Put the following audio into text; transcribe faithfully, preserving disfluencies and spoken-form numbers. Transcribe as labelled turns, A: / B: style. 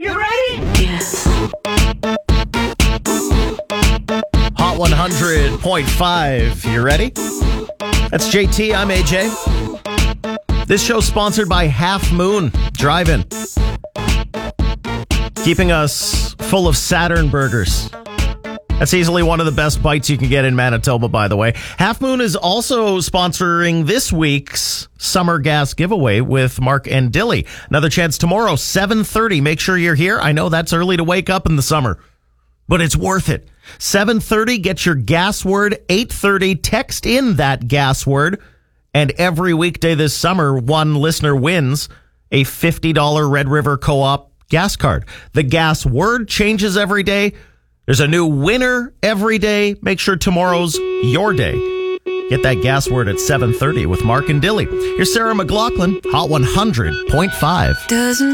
A: You ready?
B: Yes.
C: Hot one hundred point five. You ready? That's J T. I'm A J. This show's sponsored by Half Moon Drive-In. Keeping us full of Saturn burgers. That's easily one of the best bites you can get in Manitoba, by the way. Half Moon is also sponsoring this week's Summer Gas Giveaway with Mark and Dilly. Another chance tomorrow, seven thirty. Make sure you're here. I know that's early to wake up in the summer, but it's worth it. seven thirty, get your gas word. eight thirty, text in that gas word. And every weekday this summer, one listener wins a fifty dollars Red River Co-op gas card. The gas word changes every day. There's a new winner every day. Make sure tomorrow's your day. Get that gas word at seven thirty with Mark and Dilly. Here's Sarah McLachlan, Hot one hundred point five.
B: Doesn't